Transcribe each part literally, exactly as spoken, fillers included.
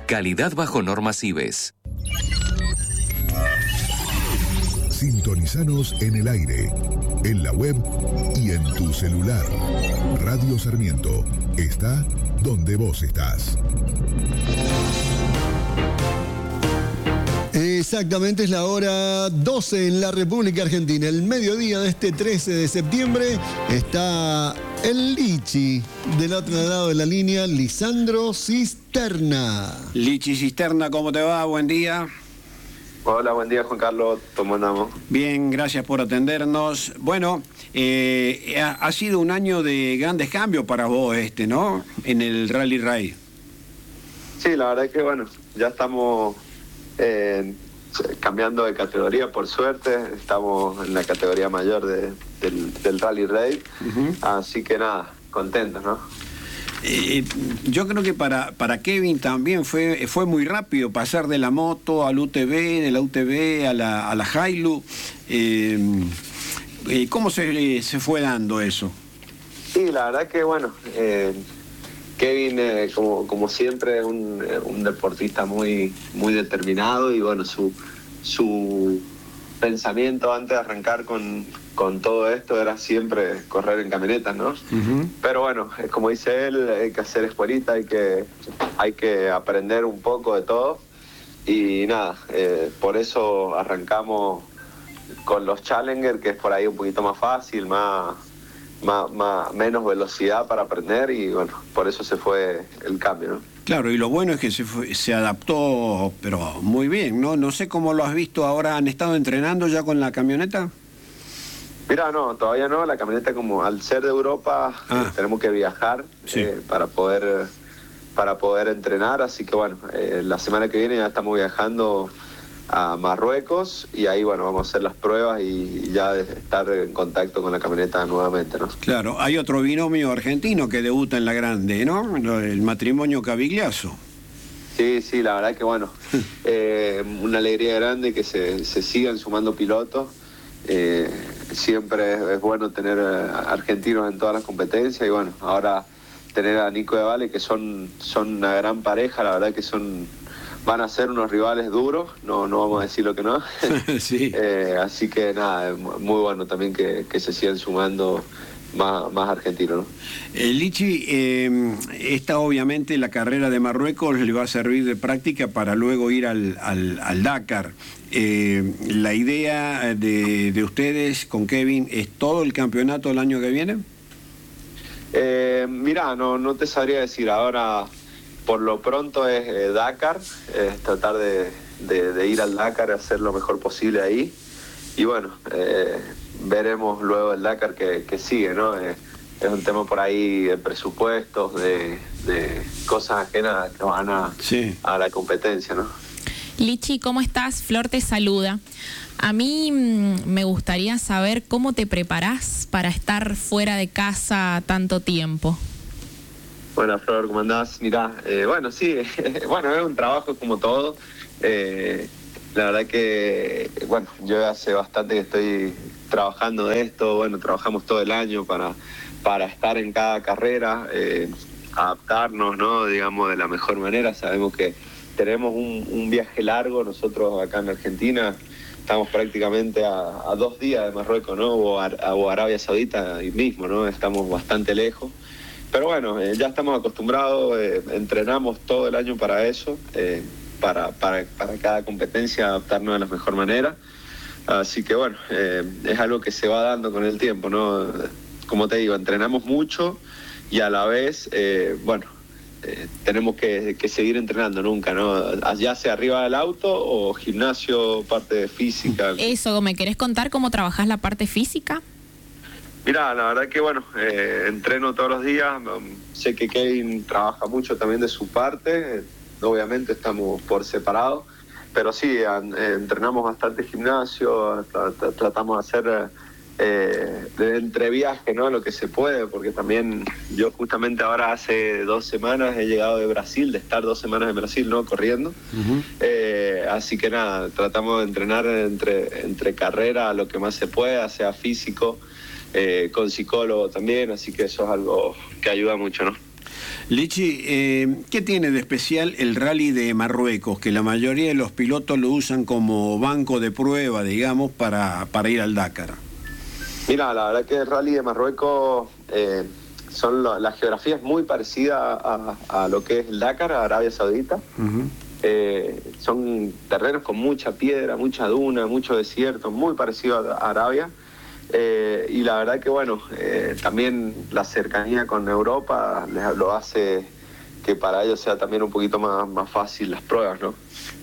Calidad bajo normas I B E S. Sintonizanos en el aire, en la web y en tu celular. Radio Sarmiento está donde vos estás. Exactamente, es la hora doce en la República Argentina. El mediodía de este trece de septiembre está el Lichi del otro lado de la línea, Lisandro Cisterna. Lichi Cisterna, ¿cómo te va? Buen día. Hola, buen día, Juan Carlos. ¿Cómo andamos? Bien, gracias por atendernos. Bueno, eh, ha, ha sido un año de grandes cambios para vos este, ¿no? En el Rally Raid. Sí, la verdad es que, bueno, ya estamos eh, cambiando de categoría, por suerte. Estamos en la categoría mayor de, del, del Rally Raid. Uh-huh. Así que nada, contentos, ¿no? Eh, yo creo que para, para Kevin también fue, fue muy rápido pasar de la moto al U T V, de la U T V a la, a la Hilux. Eh, eh, ¿Cómo se, se fue dando eso? Sí, la verdad que bueno, eh, Kevin eh, como, como siempre es un, un deportista muy, muy determinado y bueno, su, su pensamiento antes de arrancar con... con todo esto era siempre correr en camionetas, ¿no? Uh-huh. Pero bueno, como dice él, hay que hacer escuelita, hay que, hay que aprender un poco de todo. Y nada, eh, por eso arrancamos con los Challenger, que es por ahí un poquito más fácil, más, más, más menos velocidad para aprender y bueno, por eso se fue el cambio, ¿no? Claro, y lo bueno es que se, fue, se adaptó, pero muy bien, ¿no? No sé cómo lo has visto ahora, ¿han estado entrenando ya con la camioneta? Mira, no, todavía no. La camioneta, como al ser de Europa, ah. eh, tenemos que viajar sí. eh, para poder para poder entrenar. Así que bueno, eh, la semana que viene ya estamos viajando a Marruecos y ahí bueno vamos a hacer las pruebas y ya estar en contacto con la camioneta nuevamente, ¿no? Claro, hay otro binomio argentino que debuta en la grande, ¿no? El matrimonio Cavigliaso. Sí, sí, la verdad que bueno, eh, una alegría grande que se, se sigan sumando pilotos. Eh, siempre es, es bueno tener uh, argentinos en todas las competencias y bueno, ahora tener a Nico de Vale, que son, son una gran pareja, la verdad que son van a ser unos rivales duros, no, no vamos a decir lo que no. Sí. eh, así que nada, muy bueno también que, que se sigan sumando más, más argentinos, ¿no? Eh, Lichi, eh, esta obviamente la carrera de Marruecos le va a servir de práctica para luego ir al, al, al Dakar. Eh, la idea de, de ustedes con Kevin es todo el campeonato el año que viene. Eh, mira, no, no te sabría decir ahora. Por lo pronto es eh, Dakar, es tratar de, de, de ir al Dakar y hacer lo mejor posible ahí. Y bueno, eh, veremos luego el Dakar que, que sigue, ¿no? Eh, es un tema por ahí de presupuestos, de, de cosas ajenas que van a, sí. a la competencia, ¿no? Lichi, ¿cómo estás? Flor te saluda. A mí mmm, me gustaría saber cómo te preparás para estar fuera de casa tanto tiempo. Bueno, Flor, ¿cómo andás? Mirá, eh, bueno, sí, bueno, es un trabajo como todo. Eh, la verdad que, bueno, yo hace bastante que estoy trabajando de esto, bueno, trabajamos todo el año para, para estar en cada carrera, eh, adaptarnos, ¿no? Digamos, de la mejor manera. Sabemos que tenemos un, un viaje largo, nosotros acá en Argentina estamos prácticamente a, a dos días de Marruecos, ¿no? O, a, o Arabia Saudita ahí mismo, ¿no? Estamos bastante lejos. Pero bueno, eh, ya estamos acostumbrados, eh, entrenamos todo el año para eso, eh, para, para, para cada competencia adaptarnos de la mejor manera. Así que bueno, eh, es algo que se va dando con el tiempo, ¿no? Como te digo, entrenamos mucho y a la vez, eh, bueno, eh, tenemos que, que seguir entrenando nunca, ¿no? Ya sea arriba del auto o gimnasio, parte de física. Eso, ¿me querés contar cómo trabajás la parte física? Mira, la verdad que bueno, eh, entreno todos los días, sé que Kevin trabaja mucho también de su parte, eh, obviamente estamos por separado, pero sí, an, eh, entrenamos bastante gimnasio, tra, tra, tratamos de hacer eh, de entre viaje, ¿no? Lo que se puede, porque también yo justamente ahora hace dos semanas he llegado de Brasil, de estar dos semanas en Brasil, ¿no? Corriendo, uh-huh. eh, así que nada, tratamos de entrenar entre, entre carrera lo que más se pueda, sea físico, Eh, con psicólogo también, así que eso es algo que ayuda mucho, ¿no? Lichi, eh, ¿qué tiene de especial el Rally de Marruecos? Que la mayoría de los pilotos lo usan como banco de prueba, digamos, para, para ir al Dakar. Mira, la verdad que el Rally de Marruecos, eh, son lo, la geografía es muy parecida a, a lo que es el Dakar, a Arabia Saudita. Uh-huh. eh, son terrenos con mucha piedra, mucha duna, mucho desierto, muy parecido a, a Arabia. Eh, y la verdad que bueno, eh, también la cercanía con Europa les, lo hace que para ellos sea también un poquito más, más fácil las pruebas, ¿no?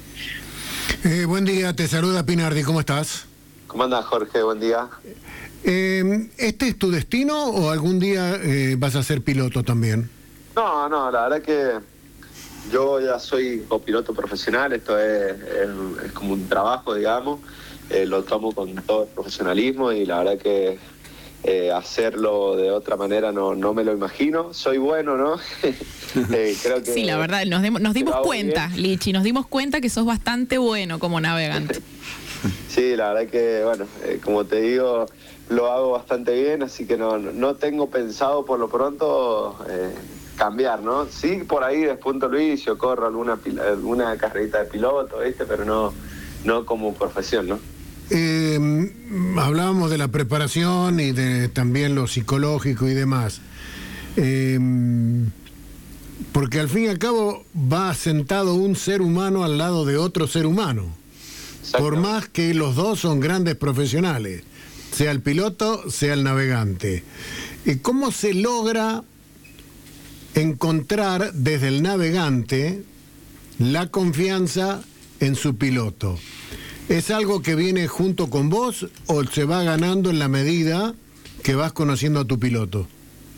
Eh, buen día, te saluda Pinardi, ¿cómo estás? ¿Cómo andas, Jorge? Buen día. Eh, ¿Este es tu destino o algún día eh, vas a ser piloto también? No, no, la verdad que yo ya soy copiloto profesional, esto es, es, es como un trabajo, digamos. Eh, lo tomo con todo el profesionalismo y la verdad que eh, hacerlo de otra manera no, no me lo imagino. Soy bueno, ¿no? eh, creo que sí, la verdad, nos, de, nos dimos cuenta, Lichi, nos dimos cuenta que sos bastante bueno como navegante. Sí, la verdad que, bueno, eh, como te digo, lo hago bastante bien, así que no, no tengo pensado por lo pronto eh, cambiar, ¿no? Sí, por ahí despunto Luis, yo corro alguna, alguna carrerita de piloto, ¿viste? Pero no, no como profesión, ¿no? Eh, hablábamos de la preparación y de también lo psicológico y demás. Eh, porque al fin y al cabo va sentado un ser humano al lado de otro ser humano. Por más que los dos son grandes profesionales, sea el piloto, sea el navegante. ¿Cómo se logra encontrar desde el navegante la confianza en su piloto? ¿Es algo que viene junto con vos o se va ganando en la medida que vas conociendo a tu piloto?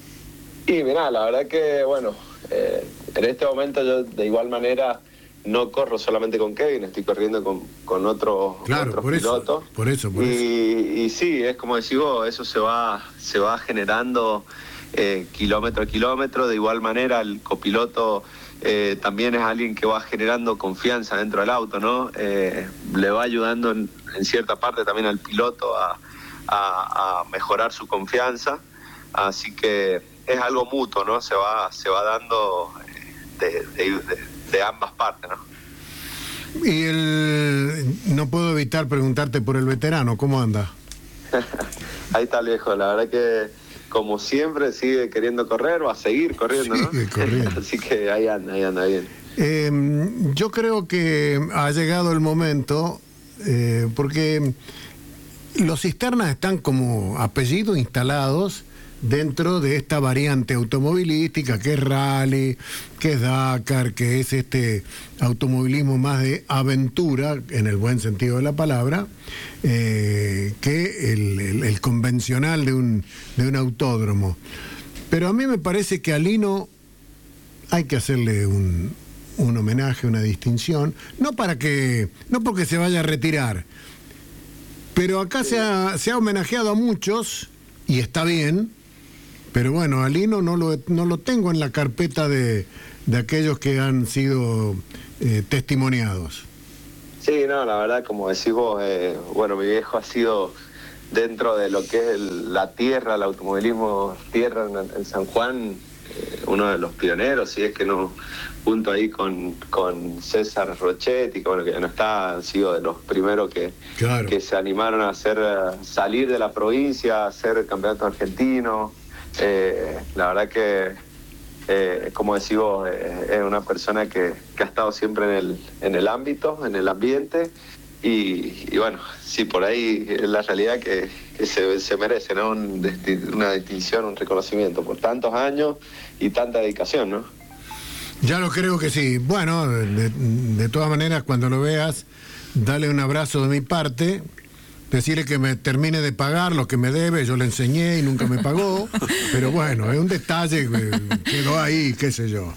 Y mirá, la verdad que, bueno, eh, en este momento yo de igual manera no corro solamente con Kevin, estoy corriendo con, con otro, claro, otros por pilotos. Eso, por eso, por y, eso. Y sí, es como decís vos, eso se va, se va generando eh, kilómetro a kilómetro. De igual manera, el copiloto eh, también es alguien que va generando confianza dentro del auto, ¿no? Eh, le va ayudando en, en cierta parte también al piloto a, a, a mejorar su confianza. Así que es algo mutuo, ¿no? Se va, se va dando de, de, de de ambas partes, ¿no? Y el no puedo evitar preguntarte por el veterano, ¿cómo anda? Ahí está el viejo, la verdad que como siempre sigue queriendo correr, va a seguir corriendo, sigue ¿no? corriendo. Así que ahí anda, ahí anda bien. Eh, yo creo que ha llegado el momento, eh, porque los cisternas están como apellidos instalados dentro de esta variante automovilística que es rally, que es Dakar, que es este automovilismo más de aventura, en el buen sentido de la palabra, eh, que el, el, el convencional de un, de un autódromo. Pero a mí me parece que a Lino hay que hacerle un, un homenaje, una distinción, no para que, no porque se vaya a retirar, pero acá se ha, se ha homenajeado a muchos, y está bien. Pero bueno, a Lino no lo, no lo tengo en la carpeta de, de aquellos que han sido eh, testimoniados. Sí, no, la verdad, como decís vos, eh, bueno, mi viejo ha sido dentro de lo que es el, la tierra, el automovilismo tierra en, en San Juan, eh, uno de los pioneros, si es que no, junto ahí con, con César Rochetti, que bueno, que ya no está, han sido de los primeros que, claro, que se animaron a hacer, salir de la provincia, a hacer campeonato argentino. Eh, la verdad que, eh, como decís vos, eh, es una persona que, que ha estado siempre en el, en el ámbito, en el ambiente, y, y bueno, sí, por ahí es la realidad que, que se, se merece, ¿no? Un, una distinción, un reconocimiento por tantos años y tanta dedicación, ¿no? Ya lo creo que sí. Bueno, de, de todas maneras, cuando lo veas, dale un abrazo de mi parte. Decirle que me termine de pagar lo que me debe, yo le enseñé y nunca me pagó, pero bueno, es un detalle que quedó ahí, qué sé yo.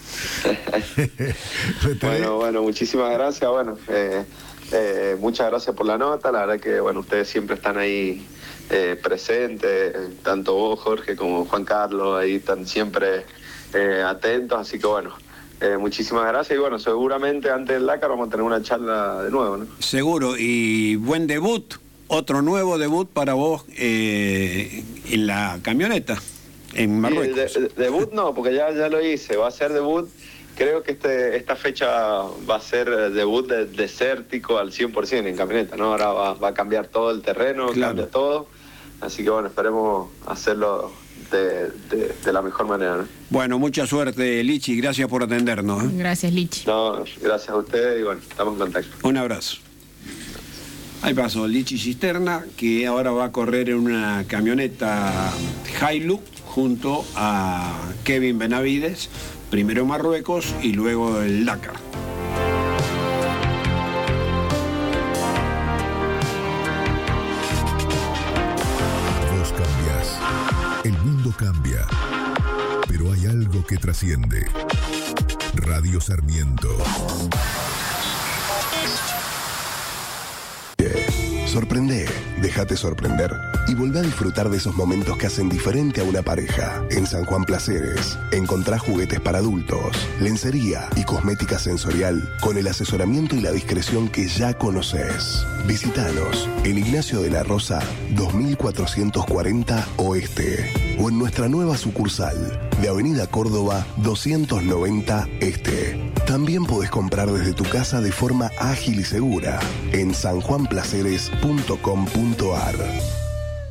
Bueno, bueno, muchísimas gracias, bueno, eh, eh, muchas gracias por la nota, la verdad que, bueno, ustedes siempre están ahí eh, presentes, tanto vos, Jorge, como Juan Carlos, ahí están siempre eh, atentos, así que bueno, Eh, muchísimas gracias y bueno, seguramente antes del Dakar vamos a tener una charla de nuevo, ¿no? Seguro, y buen debut, otro nuevo debut para vos eh, en la camioneta. en Marruecos. De, de, debut no, porque ya, ya lo hice, va a ser debut. Creo que este, esta fecha va a ser debut de, desértico al cien por ciento en camioneta, ¿no? Ahora va, va a cambiar todo el terreno, claro. Cambia todo. Así que bueno, esperemos hacerlo de, de, de la mejor manera, ¿no? Bueno, mucha suerte, Lichi, gracias por atendernos, ¿eh? Gracias, Lichi. No, gracias a ustedes y bueno, estamos en contacto. Un abrazo. Ahí pasó Lichi Cisterna, que ahora va a correr en una camioneta Hilux junto a Kevin Benavides, primero en Marruecos y luego el Dakar. Vos cambiás, el mundo cambia, pero hay algo que trasciende. Radio Sarmiento. Sorprende, déjate sorprender y volvé a disfrutar de esos momentos que hacen diferente a una pareja. En San Juan Placeres encontrás juguetes para adultos, lencería y cosmética sensorial con el asesoramiento y la discreción que ya conoces. Visítanos en Ignacio de la Rosa dos mil cuatrocientos cuarenta Oeste o en nuestra nueva sucursal de Avenida Córdoba doscientos noventa Este. También podés comprar desde tu casa de forma ágil y segura en san juan placeres punto com punto ar.